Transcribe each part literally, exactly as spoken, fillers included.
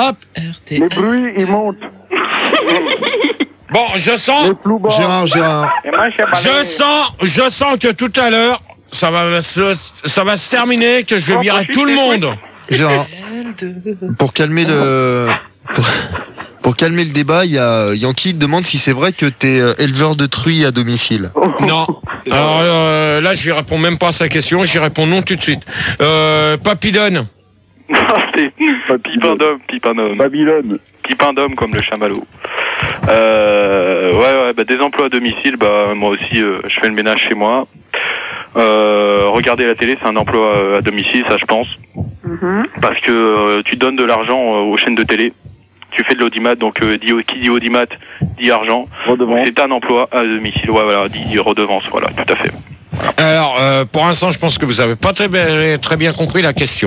hop. Les bruits, ils montent. Bon, je sens... Les plus bas. Gérard, Gérard. Je sens, je sens que tout à l'heure, ça va se, ça va se terminer, que je vais virer tout le monde. Gérard, pour calmer le... Pour, pour calmer le débat, il y a Yankee qui demande si c'est vrai que t'es euh, éleveur de truies à domicile. Non. Alors euh, là, je lui réponds même pas à sa question, j'y réponds non tout de suite. Euh, Papillon. C'est Pipin d'homme, Pipin d'homme. Babylone. Pipin d'homme comme le chamallow. Euh, ouais, ouais, bah, des emplois à domicile, bah, moi aussi, euh, je fais le ménage chez moi. Euh, regarder la télé, c'est un emploi euh, à domicile, ça je pense. Mhm. Parce que euh, tu donnes de l'argent euh, aux chaînes de télé. Tu fais de l'audimat, donc euh, dit, qui dit audimat dit argent. Redevance. C'est un emploi à domicile, ouais, voilà, dit redevance, voilà, tout à fait. Alors, euh, pour l'instant, je pense que vous avez pas très bien, très bien compris la question.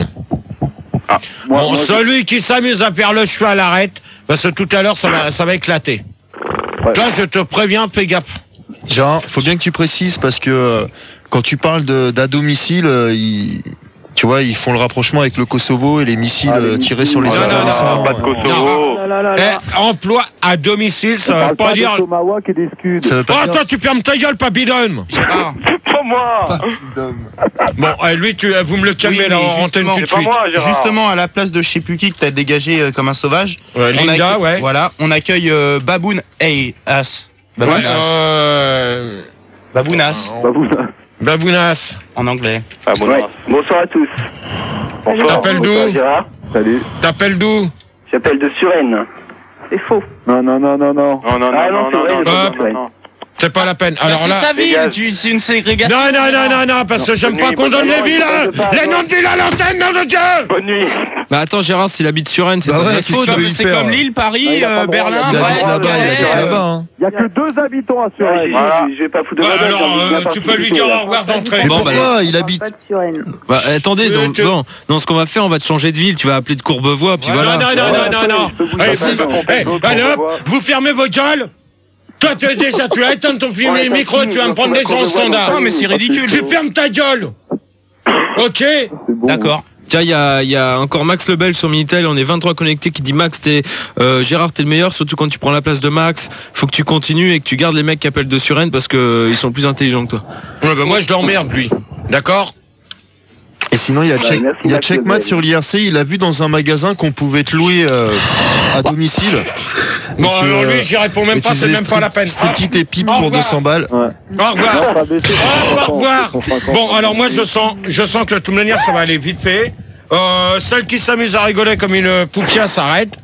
Ah. Moi, Bon, moi, celui qui s'amuse à faire le cheval arrête, parce que tout à l'heure, ça va, ça va éclater. Ouais. Toi, je te préviens, fais gaffe. Gérard, faut bien que tu précises parce que euh, quand tu parles de- d'à domicile, euh, ils, tu vois, ils font le rapprochement avec le Kosovo et les missiles Ah, les euh, tirés missiles. sur les Non, non, non, adolescents. pas de Kosovo. Oh là là là là. Eh, emploi à domicile, ça on va parle pas pas dire... de Tomahawk et des scuds. Ça veut pas Oh, dire... toi, tu fermes ta gueule, Papillon. Gérard. C'est pas moi. Bon, eh, lui, tu, eh, vous me le calmez Oui, là, mais en antenne justement- tout de C'est pas suite. moi, Gérard. Justement, à la place de je sais plus qui que t'as dégagé euh, comme un sauvage, Ouais, on Linda, accueille- ouais. voilà, on accueille euh, Baboon Hey As. Ouais, Babounas. euh... Babounas Babouna. Babounas. en anglais. Ah, bon, Ouais. Bonsoir à tous. T'appelles Bonsoir d'où Gérard. Salut. T'appelles d'où J'appelle de Suresnes. C'est faux. Non, non, non, non, non. Non, non, Ah, non, non, non, c'est non, vrai, non, il y a non, pas non, de non. C'est pas la peine. Alors c'est là... ta ville, dégage. tu- c'est une ségrégation. Non, non, non, non, non, parce que j'aime Bonne pas nuit, qu'on bonne donne nuit, les villes, bonne nuit, hein. Les noms de villes à l'antenne, nom de Dieu. Bonne nuit. Bah attends, Gérard, s'il habite sur Rennes, c'est Bah pas de ouais, notre qu'est-ce faute. que tu veux y C'est faire comme Lille, Ah, Paris, il a pas euh, le droit, Berlin, il Il a Brest, habite là-bas, il habite Calais, là-bas. Hein. Il y a que deux habitants à Ouais, Suresnes. Voilà. je, je vais pas foutre de Bah, ma gueule, alors, j'ai envie de euh, bien tu peux lui participer, dire là. au revoir d'entrée. Mais Bon, bah, pourquoi il habite Pas de Suresnes. Bah attendez, Euh, donc, tu- bon, non, ce qu'on va faire, on va te changer de ville, tu vas appeler de Courbevoie, puis Non, voilà. non, non, non, non, non. Je peux vous Allez, dire, vous- c'est eh, bon, allez, on hop, voit. vous fermez vos gueules. Toi, tu déjà, tu vas éteindre ton film Ouais, et t'as micro, fini, tu vas me donc prendre on va des gens au qu'on revoit standard. Non, mais c'est ridicule. Tu fermes ta gueule. Ok. C'est bon. D'accord. Tiens, il y a, il y a encore Max Lebel sur Minitel, on est vingt-trois connectés, qui dit Max, t'es, euh, Gérard, t'es le meilleur, surtout quand tu prends la place de Max. Faut que tu continues et que tu gardes les mecs qui appellent de Suresnes parce que euh, ils sont plus intelligents que toi. Ouais, bah, moi, je l'emmerde, lui. D'accord? Et sinon, il y a, Ouais, Check, merci, il y a Max Checkmat Lebel. sur l'I R C, il a vu dans un magasin qu'on pouvait te louer euh, à domicile. Bon, Et que, alors lui, euh, j'y réponds même et pas, tu c'est faisais même pas la peine. Striptease tes pipes Au pour revoir. deux cents balles. Ouais. Au revoir. Non, pas baissé. Au revoir. Bon, alors moi, je sens, je sens que de toute manière, ça va aller vite fait. Euh, celle qui s'amuse à rigoler comme une poupia s'arrête.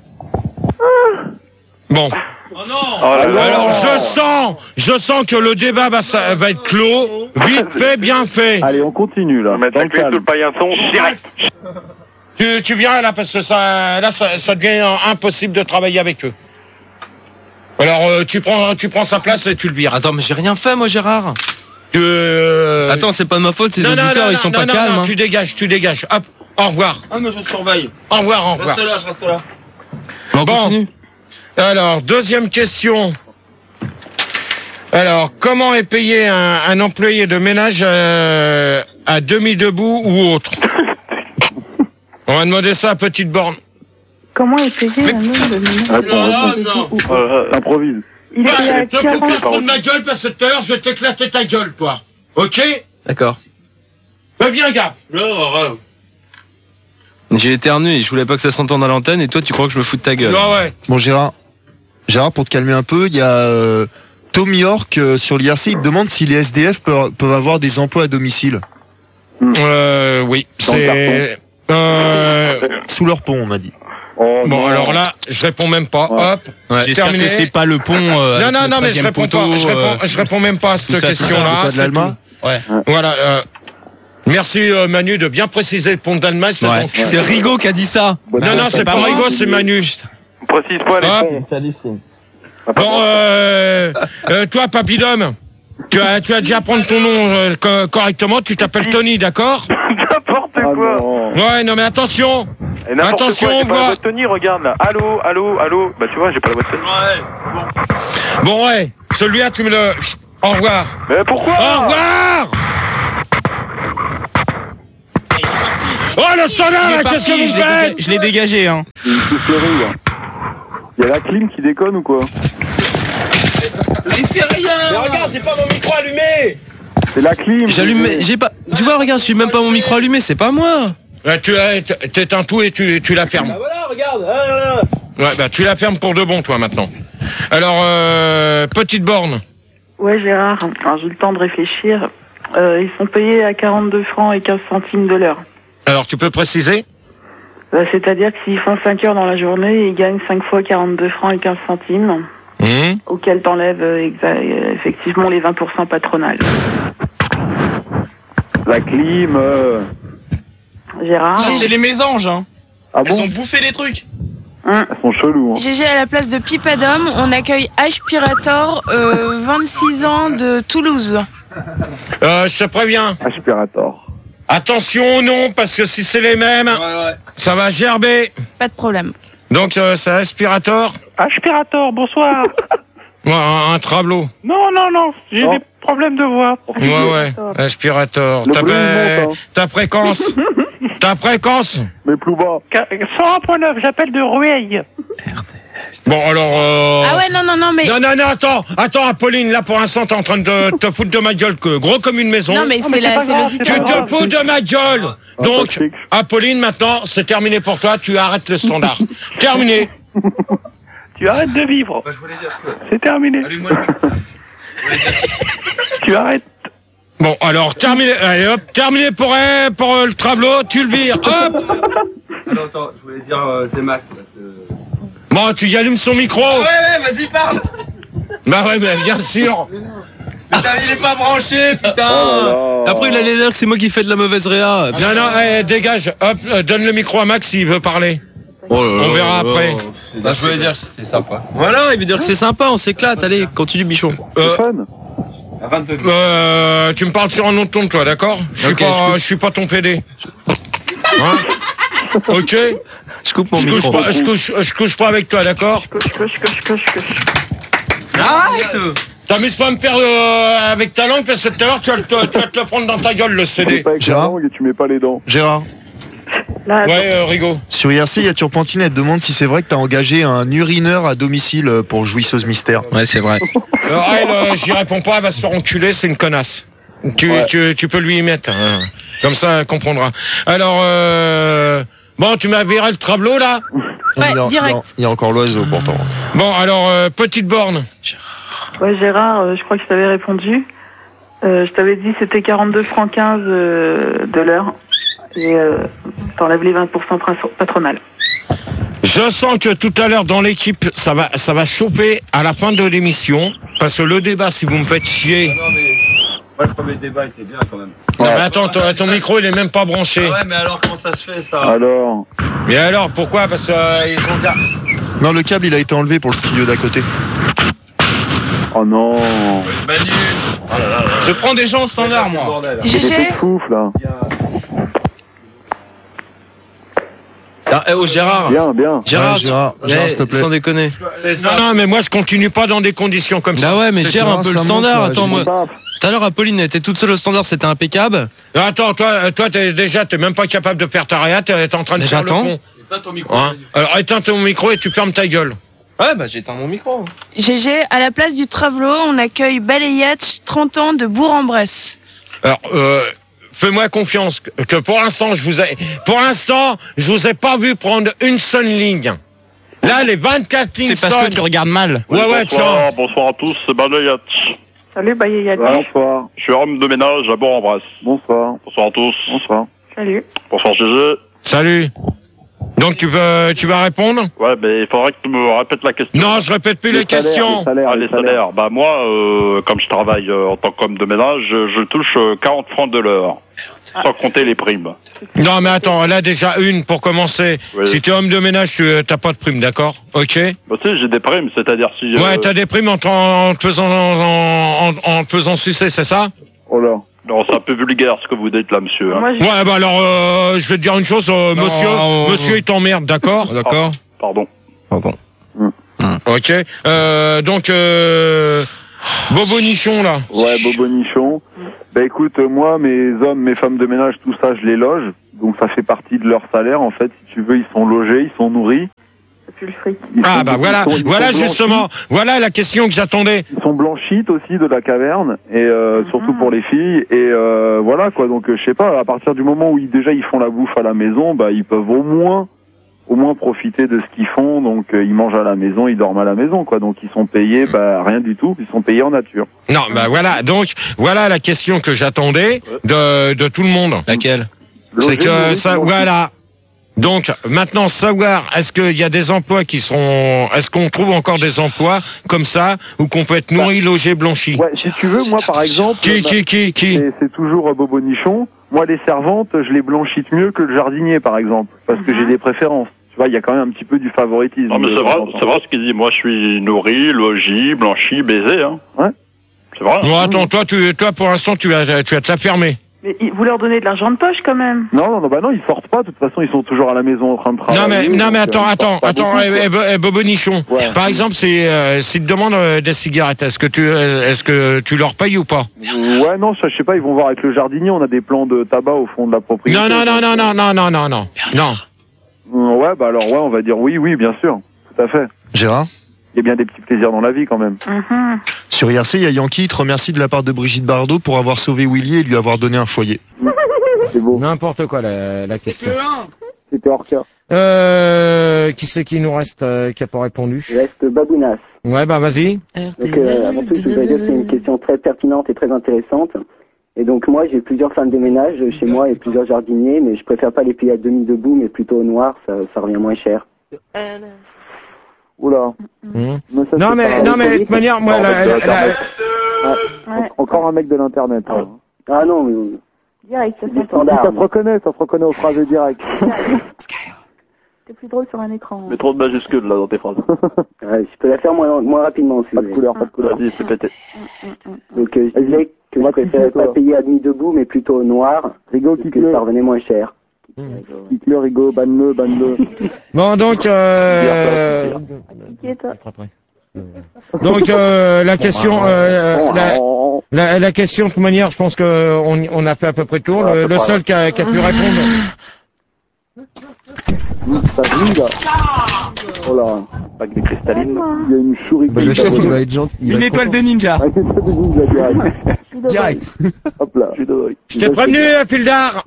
Bon. Oh là là. Alors, je sens, je sens que le débat va, ça, va être clos. Vite fait, bien fait. Allez, on continue là. On va mettre Dans la le clé sous le calme. paillasson direct. Tu, tu viens là parce que ça, là, ça, ça devient impossible de travailler avec eux. Alors, euh, tu prends, tu prends sa place et tu le vires. Attends, mais j'ai rien fait, moi, Gérard. Tu, euh, Attends, c'est pas de ma faute, ces non, non, auditeurs, non, ils sont non, pas non, calmes. non, hein. tu dégages, tu dégages. Hop, au revoir. Ah, mais je surveille. Au revoir, au revoir. là, je reste là. Bon, on Bon. continue. Alors, deuxième question. Alors, comment est payé un, un employé de ménage euh, à demi-debout ou autre? On va demander ça à Petite Borne. Comment est payé un homme de ménage? Réponds, réponds. non. Oh là là. T'improvise. Il est Ouais, à toi, faut pas quarante. prendre ma gueule parce que tout à l'heure, je vais t'éclater ta gueule, toi. Ok? D'accord. Fais bien gaffe. J'ai éternué, je voulais pas que ça s'entende à l'antenne, et toi, tu crois que je me fous de ta gueule. Ouais, ouais. Bon, Gérard, Gérard, pour te calmer un peu, il y a euh, Tom York euh, sur l'I R C, il te demande si les S D F peuvent, peuvent avoir des emplois à domicile. Euh, oui. Dans le C'est... Euh... Sous leur pont, on m'a dit. Oh, Bon, non. alors là, je réponds même pas. Ouais. Hop. Ouais, J'espère Terminé. que c'est pas le pont. Euh, Non, avec non, le non, mais je troisième réponds poteau, pas. Je réponds, euh, je réponds même pas à tout cette ça, tout question-là. ça, c'est pas de c'est l'Allemagne tout. Ouais. Voilà. Euh, merci euh, Manu de bien préciser le pont d'Allemagne. c'est Ouais. donc- C'est Rigaud qui a dit ça. Bonne Non, non, chance. c'est pas moi. Rigaud, c'est Manu. Précise pas les Hop. ponts. Bon, euh, euh, toi, Papillon, tu as, tu as dit apprendre ton nom euh, co- correctement. Tu t'appelles Tony, d'accord? N'importe Ah, quoi. non. Ouais, non, mais attention. Et n'importe Attention, quoi, j'ai on pas la voit. boîte Tony, regarde là. Allô, allô, allô. Bah tu vois, j'ai pas la boîte Tony. Bon, ouais, celui-là, tu me le... Chut, au revoir. Mais pourquoi Au revoir. Oh, le standard, Il est là, parti, qu'est-ce que vous je l'ai faites? déga- Je l'ai dégagé, hein. C'est une soufflerie, là. Il y a la clim qui déconne ou quoi? Il fait rien. Mais regarde, j'ai pas mon micro allumé. C'est la clim. J'allume, c'est- j'ai pas. Tu vois, regarde, j'ai même pas mon micro allumé, c'est pas moi. Ouais, tu euh, t'éteins tout et tu, tu la fermes. voilà, regarde. Ah, Ouais, bah tu la fermes pour de bon, toi, maintenant. Alors, euh, petite borne. Ouais, Gérard, alors, j'ai eu le temps de réfléchir. Euh, ils sont payés à quarante-deux francs et quinze centimes de l'heure. Alors, tu peux préciser? Euh, C'est-à-dire que s'ils font cinq heures dans la journée, ils gagnent cinq fois quarante-deux francs et quinze centimes, Mmh. auquel t'enlèves euh, exa- euh, effectivement les vingt pour cent patronales. La clim. Euh... Gérard, C'est les mésanges, hein. Ah Elles ont bon? bouffé les trucs. hein, Elles sont chelous. Hein. G G, à la place de Pipadom, on accueille Aspirator, euh, vingt-six ans de Toulouse. Euh, je te préviens. Aspirator. Attention au nom, parce que si c'est les mêmes, Ouais, ouais. ça va gerber. Pas de problème. Donc, euh, c'est Aspirator. Aspirator, bonsoir. Ouais, un, un travelot. Non, non, non, j'ai Non. des problèmes de voix. Ouais, ouais. Aspirator. Le Ta, volume pa- monte, hein. ta fréquence. Ta fréquence. Mais plus bas. cent un point neuf, j'appelle de Rueil. Bon, alors... Euh... Ah ouais, non, non, non, mais... Non, non, non, attends, attends, Apolline, là, pour l'instant, t'es en train de te foutre de ma gueule, que gros comme une maison. Non, mais Non, c'est mais c'est la- pas c'est grave, Tu c'est pas l'auditeur. te fous de ma gueule. Ah, Donc, toxique. Apolline, maintenant, c'est terminé pour toi, tu arrêtes le standard. Terminé. Tu arrêtes de vivre. C'est terminé. Tu arrêtes. Bon, alors, terminé, allez, hop, terminé pour, euh, pour euh, le tableau, tu le vires, hop. Attends, attends, je voulais dire, euh, c'est Max. Parce que... Bon, tu y allumes son micro. Ouais, ouais, vas-y, parle. Bah ouais, mais bien sûr. Putain, il est pas branché, putain. Oh là là. Après, il allait dire que c'est moi qui fais de la mauvaise réa. Non, non, eh, dégage, hop, euh, donne le micro à Max s'il veut parler. On verra après. Bah, je voulais dire que c'était sympa. Voilà, il veut dire que c'est sympa, on s'éclate. Allez, continue, bichon. Euh, C'est fun. À vingt-deux. euh, tu me parles sur un autre ton, toi, d'accord? Je suis Ok, pas, je coupe. je suis pas ton P D. Hein? Ok? Je coupe mon Je couche micro. pas, je couche, je couche pas avec toi, d'accord? coche, coche, coche, coche, coche. Arrête. T'amuses pas à me faire euh, avec ta langue, parce que tout à l'heure, tu vas te- tu vas te le prendre dans ta gueule, le Tu mets C D. pas avec la Gérard langue et tu mets pas les dents. Gérard, Là, Ouais, euh, Rigaud. sur I R C, il y a Turpentine, elle te demande si c'est vrai que t'as engagé un urineur à domicile euh, pour Jouisseuse Mystère. Ouais, c'est vrai. Alors, elle, euh, j'y réponds pas, elle va se faire enculer, c'est une connasse. Tu, Ouais. tu, tu peux lui y mettre, hein. Comme ça, elle comprendra. Alors, euh... bon, tu m'as viré le tableau, là? Ouais, il, y a, direct. il y a- il y a encore l'oiseau pourtant. Bon, alors, euh, petite borne. ouais, Gérard, euh, je crois que je t'avais répondu. Euh, je t'avais dit c'était quarante-deux francs quinze euh, de l'heure. Et euh, t'enlèves les vingt pour cent prin- patronales. Je sens que tout à l'heure dans l'équipe, ça va, ça va choper à la fin de l'émission, parce que le débat, si vous me faites chier. Non, mais. Ouais, le premier débat était bien quand même. Non, mais attends, ton, ton micro il est même pas branché. Ah ouais, mais alors comment ça se fait ça? Alors. Mais alors, pourquoi? Parce que euh, ils ont gar- Non, le câble, il a été enlevé pour le studio d'à côté. Oh non. Manu. Oh là là là. Je prends des gens au standard, moi. Bordel. J'ai G G, des souffle là. Ah, eh, oh, Gérard. Bien, bien. Gérard, Ouais, Gérard, tu- Gérard, eh, s'il te plaît. sans déconner. Non, non, mais moi je continue pas dans des conditions comme ça. Bah ouais, mais C'est gère toi, un peu le ça standard. monte, là, Attends, j'ai moi. Tout à l'heure, Apolline était toute seule au standard, c'était impeccable. Attends, toi, euh, toi, t'es déjà, t'es même pas capable de faire ta réa, t'es t'es en train de Mais faire le j'attends. con. C'est pas ton micro. Hein Alors éteins ton micro et tu fermes ta gueule. Ouais, bah j'éteins mon micro. G G, à la place du Travelo, on accueille Balayage, trente ans de Bourg-en-Bresse. Alors, euh, fais-moi confiance que, que pour l'instant, je vous ai, pour l'instant, je vous ai pas vu prendre une seule ligne. Là, les vingt-quatre lignes C'est parce que sonnent. tu regardes mal. Ouais, ouais, tiens. bonsoir, bonsoir à tous, c'est Balayat. Salut, Bayayadi. Bonsoir. Je suis homme de ménage à Bourg-en-Bresse. Bonsoir. Bonsoir à tous. Bonsoir. Salut. Bonsoir G G. Salut. Donc tu veux, tu vas répondre? Ouais, mais il faudrait que tu me répètes la question. Non, je répète plus les, questions. salaires, Ah, les les salaires. Bah moi, euh, comme je travaille euh, en tant qu'homme de ménage, je, je touche euh, quarante francs de l'heure. Sans compter les primes. Non, mais attends, là déjà une pour commencer. Oui. Si tu es homme de ménage, tu t'as pas de prime, d'accord? Ok. Bah si, j'ai des primes, c'est-à-dire si... Ouais, euh, t'as des primes en, te- en, te faisant en, en, en te faisant sucer, c'est ça? Oh là. Non, c'est un peu vulgaire ce que vous dites là, monsieur. Hein. Moi, j'ai- Ouais, bah alors, euh, je vais te dire une chose, euh, Non, monsieur, euh, monsieur, il t'emmerde, d'accord? D'accord. Pardon. Pardon. Ok. Euh, donc, euh, Bobo Nichon, là. Ouais, Bobo Nichon. Bah écoute, euh, moi, mes hommes, mes femmes de ménage, tout ça, je les loge. donc ça fait partie de leur salaire en fait. Si tu veux, ils sont logés, ils sont nourris. Plus le fric. Ils Ah sont- bah ils voilà, sont- ils sont voilà blanchis. justement, voilà la question que j'attendais. Ils sont blanchites aussi de la caverne et euh, surtout pour les filles et euh, voilà quoi. Donc euh, je sais pas, à partir du moment où ils, déjà ils font la bouffe à la maison, bah ils peuvent au moins au moins profiter de ce qu'ils font. Donc euh, ils mangent à la maison, ils dorment à la maison quoi. Donc ils sont payés bah rien du tout, ils sont payés en nature. Non, bah voilà, donc voilà la question que j'attendais de de tout le monde. Laquelle? C'est Logés, que nourris, ça, blanchis. voilà. Donc maintenant savoir est-ce qu'il y a des emplois qui seront, est-ce qu'on trouve encore des emplois comme ça où qu'on peut être nourri, logé, blanchi? Ouais, si tu veux, moi par exemple, Qui, bah, qui, qui, qui c'est- c'est toujours euh, Bobo Nichon. Moi les servantes, je les blanchite mieux que le jardinier par exemple, parce que j'ai des préférences. Tu vois, il y a quand même un petit peu du favoritisme. Non, mais de c'est vrai, temps en temps. c'est vrai ce qu'il dit. Moi, je suis nourri, logis, blanchi, baisé, hein. Ouais. C'est vrai. Bon attends, toi tu, toi pour l'instant tu as, tu as te la fermé. Mais il- vous leur donnez de l'argent de poche quand même. Non, non, non, bah non, ils sortent pas. De toute façon, ils sont toujours à la maison en train de travailler. Non mais, non mais donc, attends, euh, ils attends, sortent pas attends, beaucoup, eh, quoi. eh, eh, Bobo Nichon. Ouais. Par exemple, c'est, euh, s'ils te demandent euh, des cigarettes, est-ce que tu, euh, est-ce que tu leur payes ou pas? Ouais, non, ça, je sais pas, ils vont voir avec le jardinier. On a des plans de tabac au fond de la propriété. Non, non, non, non, non, non, non, non, non, non. Euh, Ouais, bah alors, ouais, on va dire oui, oui, bien sûr. Tout à fait. Gérard? Il y a bien des petits plaisirs dans la vie quand même. Mhm. Sur I R C, il y a Yankee, il te remercie de la part de Brigitte Bardot pour avoir sauvé Willy et lui avoir donné un foyer. C'est beau. N'importe quoi la, la question. C'était hors cas. Euh, qui c'est qui nous reste, euh, qui a pas répondu? Il reste Babounas. Ouais, bah vas-y. Donc, euh, avant tout, je voudrais dire que c'est une question très pertinente et très intéressante. Et donc, moi, j'ai plusieurs femmes de ménage chez moi et plusieurs jardiniers, mais je préfère pas les payer à demi debout, mais plutôt au noir, ça, ça revient moins cher. Oula. Mmh. Mais ça, Non c'est mais, pas- non mais de toute manière, moi, Non, la, mais la, c'est la- Internet. Ouais. En- Encore un mec de l'internet. hein. Ah non, mais Direct, ça c'est du s'entend. standard. Ça se reconnaît, ça se reconnaît aux phrases directes. C'est plus drôle sur un écran. Mais trop de majuscules, là, dans tes phrases. Ouais, je peux la faire moins, moins rapidement, si Pas vous de voulez. couleur, pas de couleur. Vas-y, c'est pété. Donc, euh, je disais que je préférais pas payer à demi debout, mais plutôt au noir, Rigo, parce qui que ça revenait moins cher. Hitler, Rigo, banne-le, banne-le. Bon donc, euh, Qui est toi? donc euh, la question, euh, la, la, la question de toute manière, je pense que on, on a fait à peu près le tour. Le, le seul qui a, qui a pu répondre. Ça brille, là. Oh là. Avec des cristallines. Il y a une souris Bah, le chef, il va être gentil. il va Une être étoile de ninja. Ah, c'est ça, des ninjas direct. Direct. Hop là. Je t'ai prévenu, Fildar.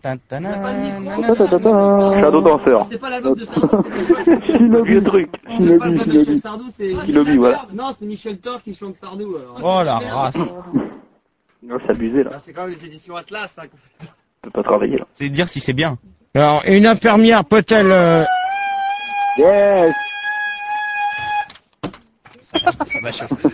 Shadow Dancer. C'est pas la meuf de Sardou, c'est Shinobi. Vieux truc. c'est pas le Shinobi, pote de Michel Shinobi. Sardou, c'est. Shinobi, voilà. Non, c'est Michel Thor qui chante Sardou. Alors. Oh la race. Non, c'est abusé, là. Ah, c'est quand même les éditions Atlas, hein, qu'on fait ça. On peut pas travailler, là. C'est dire si c'est bien. Alors, une infirmière peut-elle... euh, Yes. Ça va chauffer.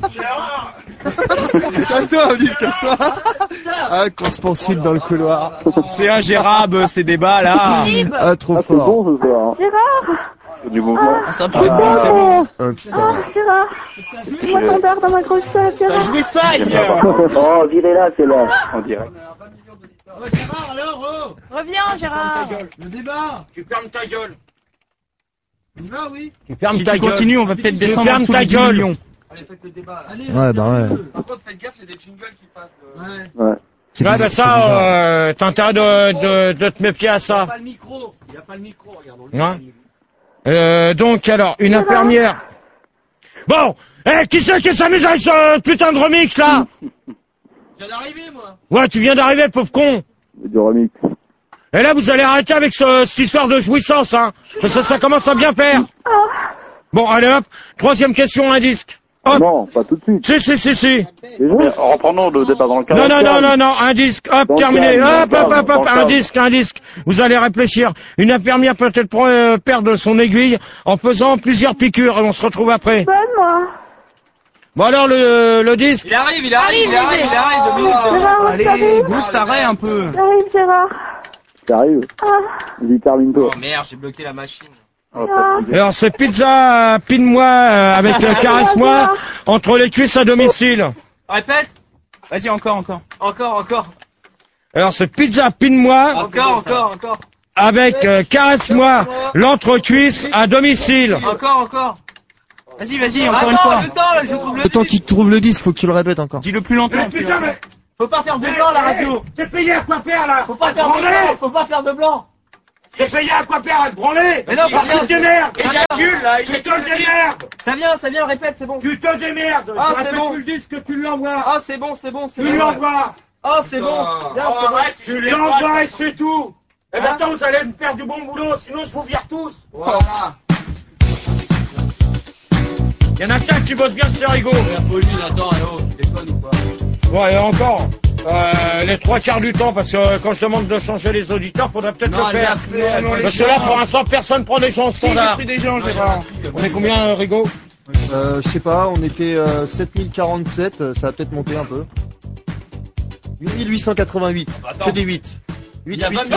Casse-toi, Olive, casse-toi. Ah, qu'on se poursuive dans le couloir. C'est ingérable ces débats là. Ah, trop Ah, c'est fort. bon ce soir. Gérard! Du mouvement. Ah, ça peut être bien, c'est bon. Oh, putain. Ah, Gérard! Moi, ton dard dans ma grosse tête, T'as Gérard! joué ça hier. Oh, virez-la, c'est là. En direct. Oh, Gérard, alors, oh Reviens, Gérard. Le débat. Tu fermes ta gueule. On y va, oui. Tu fermes Si ta tu gueule. continues, on va peut-être Tu descendre en fermes dessous ta des dix gueule. millions. Allez, faites le débat. Allez, Ouais, bah ouais. Par contre, faites gaffe, il y a des jingles qui passent. Ouais. Ouais. Ouais, bah ça, euh, t'as intérêt de, de, de te méfier à Il n'y a ça. pas le micro. Il n'y a pas le micro, regarde. on le Ouais. dit. Euh, donc, alors, une infirmière. Bon, eh, qui c'est qui s'amuse avec ce putain de remix, là? Je viens d'arriver, moi. Ouais, tu viens d'arriver, pauvre con. Il y a du remix. Et là, vous allez arrêter avec ce, cette histoire de jouissance, hein. Parce que ça commence à bien faire. Bon, allez hop. Troisième question, un disque. Hop. Non, pas tout de suite. Si, si, si, si. Déjà? Reprenons le débat dans le cadre. Non, non, non, non, non, un disque. Hop, Dans le terminé. calme, Hop, dans le hop, calme, hop, dans hop, le un calme. disque, un disque. Vous allez réfléchir. Une infirmière peut-elle pro- euh, perdre son aiguille en faisant plusieurs piqûres. On se retrouve après. Donne-moi! Bon, alors, le, le disque. Il arrive, il arrive, il arrive, il arrive. Deux minutes. Gérard, où Allez, t'arrives? bouge t'arrêtes un peu. J'arrive, Gérard! T'arrives. Ah! Vas-y, termine-toi. Oh merde, j'ai bloqué la machine. Alors, c'est pizza, euh, pine-moi, euh, avec euh, caresse-moi, entre les cuisses à domicile. Répète. Vas-y, encore, encore. Encore, encore. Alors, c'est pizza, pine-moi, Encore, encore, encore. avec euh, caresse-moi, l'entrecuisse à domicile. Encore, encore. Vas-y, vas-y, encore une Attends, fois. le temps, là, je trouve le Le temps qu'il trouve le disque, faut que tu le répètes encore. Dis-le plus longtemps. Faut pas faire de blanc, la radio. T'es payé à quoi faire, là? Faut pas faire de blanc, faut pas faire de blanc. J'ai payé un copain à te branler. Mais non, ça vient, tu te démerdes. ça vient. Calcule, là, tu te démerdes. Ça vient, ça vient, répète, c'est bon. Tu te démerdes. Ah, Je c'est répète bon. plus le disque que tu l'envoies. Ah, c'est bon, c'est bon, c'est bon. Tu l'envoies. Ah, c'est bon. Bien, Oh, c'est bon. arrête, tu l'envoies et c'est tout. Et Hein? maintenant, vous allez me faire du bon boulot, sinon je vous vire tous. Voilà. Il y en a qu'un qui vote bien, c'est Rigaud. Pauline, attends, allô, téléphone ou pas? Ouais, et encore. Euh, les trois quarts du temps, parce que euh, quand je demande de changer les auditeurs, faudrait peut-être Non, le elle faire. l'a fait, elle l'a Parce fait. que là, pour l'instant, personne prend des gens au Si, j'ai standard. pris des gens, Gérard. On est combien, euh, Rigaud? Euh, je sais pas, on était euh, sept mille quarante-sept, euh, ça a peut-être monté un peu. huit mille huit cent quatre-vingt-huit, Attends. que des huit. Il y a vingt